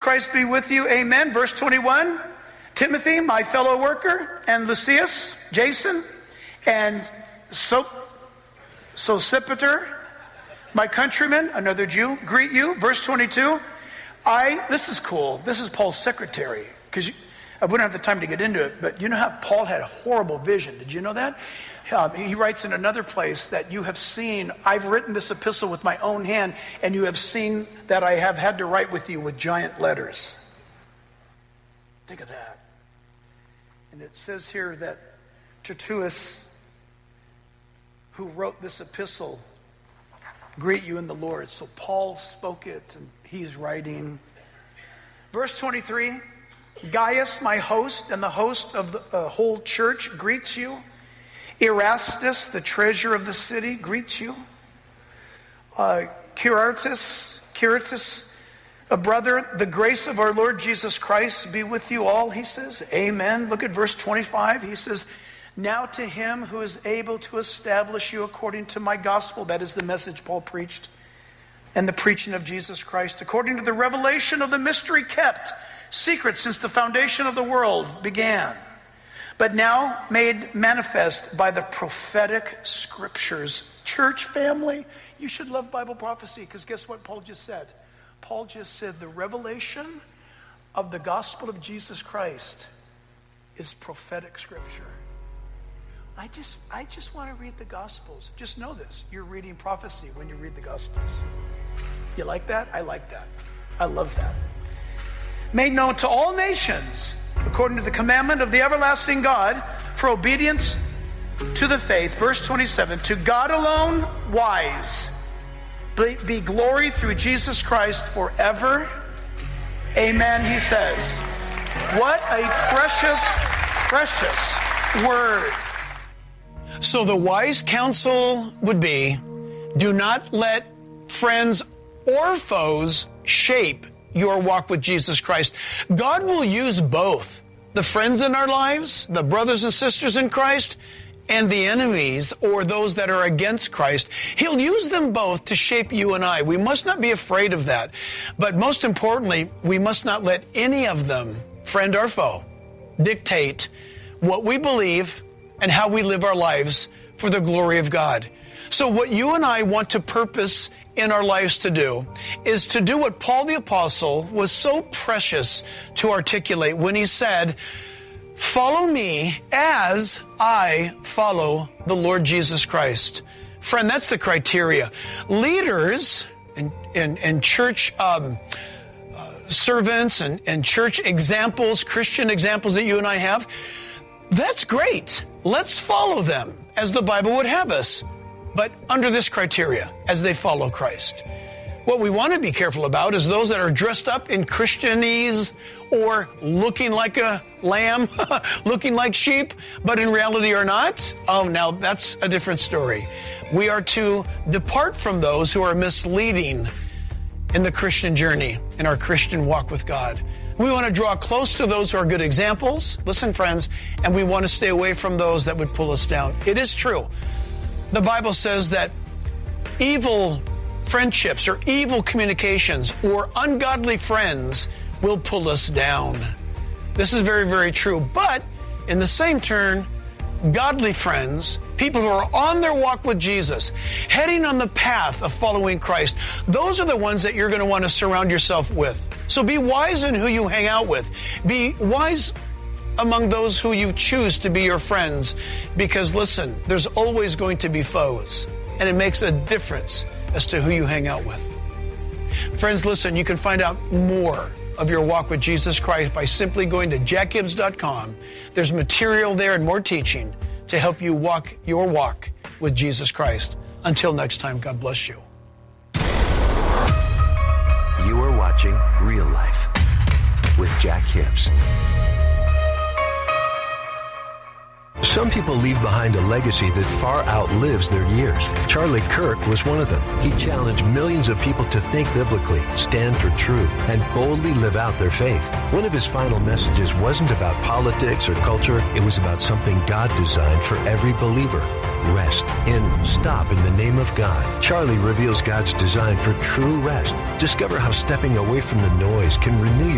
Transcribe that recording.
Christ be with you. Amen. Verse 21, Timothy, my fellow worker, and Lucius, Jason, and Sosipater, my countryman, another Jew, greet you. Verse 22, this is cool. This is Paul's secretary, because I wouldn't have the time to get into it, but you know how Paul had a horrible vision. Did you know that? He writes in another place that you have seen, I've written this epistle with my own hand, and you have seen that I have had to write with you with giant letters. Think of that. And it says here that Tertullus, who wrote this epistle, greet you in the Lord. So Paul spoke it, and he's writing. Verse 23, Gaius, my host, and the host of the whole church greets you. Erastus, the treasurer of the city, greets you. Quiritus, a brother, the grace of our Lord Jesus Christ be with you all, he says. Amen. Look at verse 25. He says, now to him who is able to establish you according to my gospel, that is the message Paul preached, and the preaching of Jesus Christ, according to the revelation of the mystery kept secret since the foundation of the world began, but now made manifest by the prophetic scriptures. Church family, you should love Bible prophecy, because guess what Paul just said? Paul just said the revelation of the gospel of Jesus Christ is prophetic scripture. I just want to read the Gospels. Just know this. You're reading prophecy when you read the Gospels. You like that? I like that. I love that. Made known to all nations, according to the commandment of the everlasting God, for obedience to the faith. Verse 27, to God alone wise, be glory through Jesus Christ forever. Amen, he says. What a precious, precious word. So the wise counsel would be, do not let friends or foes shape your walk with Jesus Christ. God will use both the friends in our lives, the brothers and sisters in Christ, and the enemies or those that are against Christ. He'll use them both to shape you and I. We must not be afraid of that. But most importantly, we must not let any of them, friend or foe, dictate what we believe and how we live our lives for the glory of God. So what you and I want to purpose in our lives to do is to do what Paul the Apostle was so precious to articulate when he said, follow me as I follow the Lord Jesus Christ. Friend, that's the criteria. Leaders and church servants and church examples, Christian examples that you and I have, that's great. Let's follow them as the Bible would have us, but under this criteria, as they follow Christ. What we want to be careful about is those that are dressed up in Christianese or looking like a lamb, looking like sheep, but in reality are not. Oh, now that's a different story. We are to depart from those who are misleading in the Christian journey, in our Christian walk with God. We want to draw close to those who are good examples. Listen, friends, and we want to stay away from those that would pull us down. It is true. The Bible says that evil friendships or evil communications or ungodly friends will pull us down. This is very, very true. But in the same turn, godly friends, people who are on their walk with Jesus, heading on the path of following Christ, those are the ones that you're going to want to surround yourself with. So be wise in who you hang out with. Be wise among those who you choose to be your friends, because listen, there's always going to be foes, and it makes a difference as to who you hang out with. Friends, listen, you can find out more of your walk with Jesus Christ by simply going to jackhibbs.com. There's material there and more teaching to help you walk your walk with Jesus Christ. Until next time, God bless you. You are watching Real Life with Jack Hibbs. Some people leave behind a legacy that far outlives their years. Charlie Kirk was one of them. He challenged millions of people to think biblically, stand for truth, and boldly live out their faith. One of his final messages wasn't about politics or culture. It was about something God designed for every believer. Rest in, stop in the name of God. Charlie reveals God's design for true rest. Discover how stepping away from the noise can renew your